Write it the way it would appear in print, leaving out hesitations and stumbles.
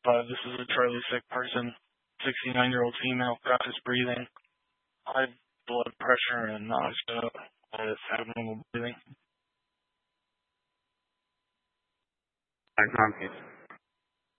This is a Charlie sick person, 69-year-old female, practice breathing, high blood pressure and nausea with abnormal breathing. Alright, come on, please.